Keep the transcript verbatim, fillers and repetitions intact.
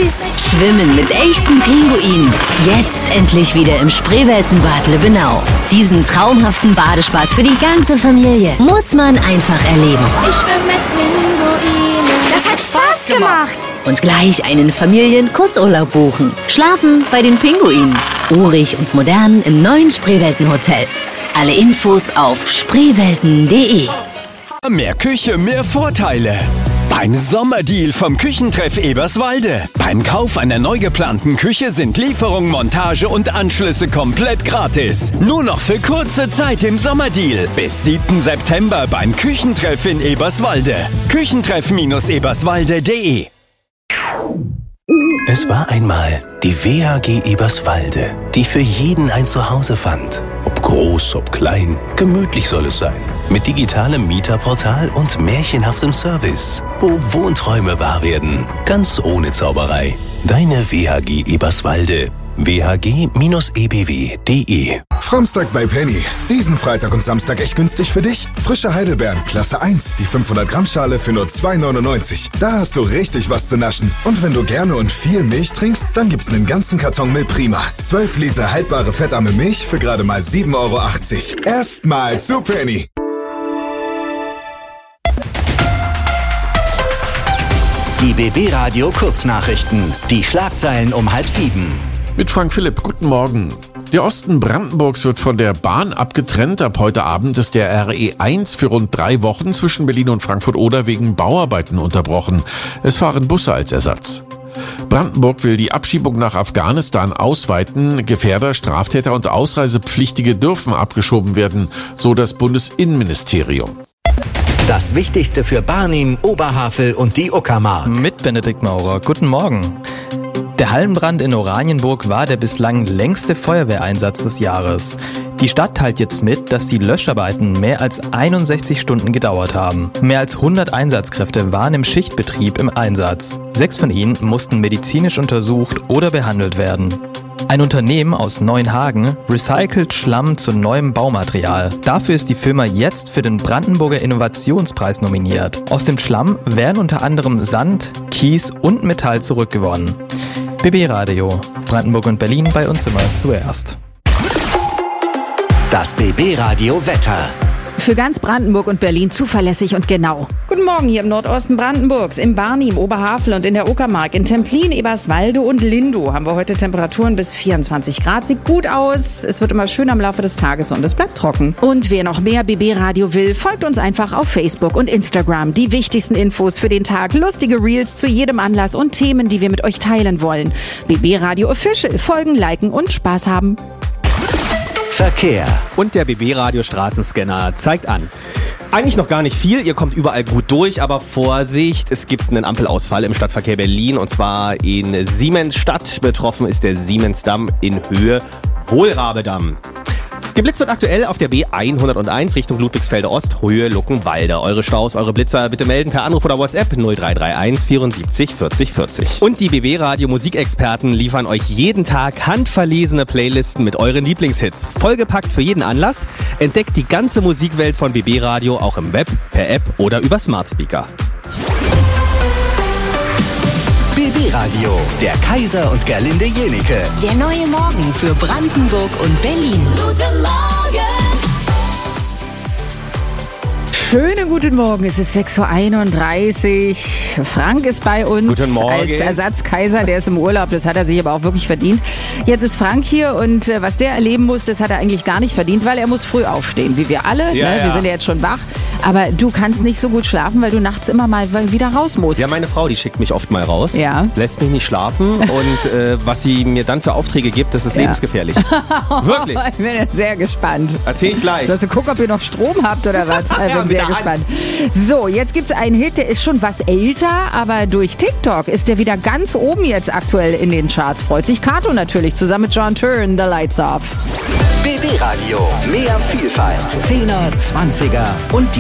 süß. Schwimmen mit echten Pinguinen. Jetzt endlich wieder im Spreeweltenbad Lübbenau. Diesen traumhaften Badespaß für die ganze Familie muss man einfach erleben. Ich schwimme mit Pinguinen. Das hat Spaß gemacht. Und gleich einen Familien-Kurzurlaub buchen. Schlafen bei den Pinguinen. Urig und modern im neuen Spreeweltenhotel. Alle Infos auf spreewelten punkt de. Mehr Küche, mehr Vorteile. Beim Sommerdeal vom Küchentreff Eberswalde. Beim Kauf einer neu geplanten Küche sind Lieferung, Montage und Anschlüsse komplett gratis. Nur noch für kurze Zeit im Sommerdeal. Bis siebten September beim Küchentreff in Eberswalde. Küchentreff Eberswalde punkt de. Es war einmal die W H G Eberswalde, die für jeden ein Zuhause fand. Ob groß, ob klein, gemütlich soll es sein. Mit digitalem Mieterportal und märchenhaftem Service. Wo Wohnträume wahr werden. Ganz ohne Zauberei. Deine W H G Eberswalde. w h g Bindestrich e b w punkt de. Framstag bei Penny. Diesen Freitag und Samstag echt günstig für dich. Frische Heidelbeeren, Klasse eins, die fünfhundert Gramm Schale für nur zwei neunundneunzig. Da hast du richtig was zu naschen. Und wenn du gerne und viel Milch trinkst, dann gibt's einen ganzen Karton Milprima. zwölf Liter haltbare fettarme Milch für gerade mal sieben Euro achtzig. Erstmal zu Penny. Die B B Radio Kurznachrichten. Die Schlagzeilen um halb sieben. Mit Frank Philipp, guten Morgen. Der Osten Brandenburgs wird von der Bahn abgetrennt. Ab heute Abend ist der R E eins für rund drei Wochen zwischen Berlin und Frankfurt-Oder wegen Bauarbeiten unterbrochen. Es fahren Busse als Ersatz. Brandenburg will die Abschiebung nach Afghanistan ausweiten. Gefährder, Straftäter und Ausreisepflichtige dürfen abgeschoben werden, so das Bundesinnenministerium. Das Wichtigste für Barnim, Oberhavel und die Uckermark. Mit Benedikt Maurer. Guten Morgen. Der Hallenbrand in Oranienburg war der bislang längste Feuerwehreinsatz des Jahres. Die Stadt teilt jetzt mit, dass die Löscharbeiten mehr als einundsechzig Stunden gedauert haben. Mehr als hundert Einsatzkräfte waren im Schichtbetrieb im Einsatz. Sechs von ihnen mussten medizinisch untersucht oder behandelt werden. Ein Unternehmen aus Neuenhagen recycelt Schlamm zu neuem Baumaterial. Dafür ist die Firma jetzt für den Brandenburger Innovationspreis nominiert. Aus dem Schlamm werden unter anderem Sand, Kies und Metall zurückgewonnen. B B Radio, Brandenburg und Berlin, bei uns immer zuerst. Das B B Radio Wetter. Für ganz Brandenburg und Berlin zuverlässig und genau. Guten Morgen hier im Nordosten Brandenburgs, im Barnim, Oberhavel und in der Uckermark. In Templin, Eberswalde und Lindow haben wir heute Temperaturen bis vierundzwanzig Grad. Sieht gut aus. Es wird immer schöner im Laufe des Tages und es bleibt trocken. Und wer noch mehr B B Radio will, folgt uns einfach auf Facebook und Instagram. Die wichtigsten Infos für den Tag, lustige Reels zu jedem Anlass und Themen, die wir mit euch teilen wollen. B B Radio Official. Folgen, liken und Spaß haben. Verkehr. Und der B B Radio Straßenscanner zeigt an. Eigentlich noch gar nicht viel, ihr kommt überall gut durch, aber Vorsicht, es gibt einen Ampelausfall im Stadtverkehr Berlin und zwar in Siemensstadt. Betroffen ist der Siemensdamm in Höhe Wohlrabedamm. Geblitzt wird aktuell auf der B hunderteins Richtung Ludwigsfelde Ost, Höhe Luckenwalde. Eure Staus, eure Blitzer bitte melden per Anruf oder WhatsApp null drei drei eins vierundsiebzig vierzig vierzig. Und die B B Radio Musikexperten liefern euch jeden Tag handverlesene Playlisten mit euren Lieblingshits. Vollgepackt für jeden Anlass. Entdeckt die ganze Musikwelt von B B Radio auch im Web, per App oder über Smart Speaker. B B Radio, der Kaiser und Gerlinde Jenike. Der neue Morgen für Brandenburg und Berlin. Guten Morgen. Schönen guten Morgen, es ist sechs Uhr einunddreißig. Frank ist bei uns Guten Morgen. als Ersatzkaiser, der ist im Urlaub, das hat er sich aber auch wirklich verdient. Jetzt ist Frank hier und äh, was der erleben muss, das hat er eigentlich gar nicht verdient, weil er muss früh aufstehen, wie wir alle. Ja, ne? ja. Wir sind ja jetzt schon wach, aber du kannst nicht so gut schlafen, weil du nachts immer mal wieder raus musst. Ja, meine Frau, die schickt mich oft mal raus, Ja. lässt mich nicht schlafen und äh, was sie mir dann für Aufträge gibt, das ist Ja. lebensgefährlich. Wirklich. Ich bin jetzt sehr gespannt. Erzähl ich gleich. Sollst du gucken, ob ihr noch Strom habt oder was? Also Ja, bin mit sehr der Hand. gespannt. So, jetzt gibt's einen Hit, der ist schon was älter, aber durch TikTok ist der wieder ganz oben jetzt aktuell in den Charts. Freut sich Kato natürlich, zusammen mit John Turn, The Lights Off. B B Radio, mehr Vielfalt. Zehner, Zwanziger und